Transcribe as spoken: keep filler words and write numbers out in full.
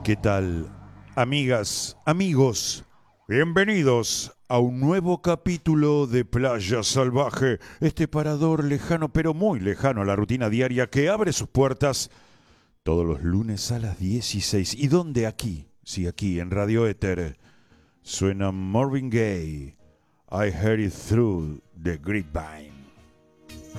¿Qué tal, amigas, amigos? Bienvenidos a un nuevo capítulo de Playa Salvaje, este parador lejano, pero muy lejano a la rutina diaria que abre sus puertas todos los lunes a las dieciséis. ¿Y dónde aquí? Sí, aquí en Radio Éter suena Marvin Gaye, I Heard It Through the Grapevine.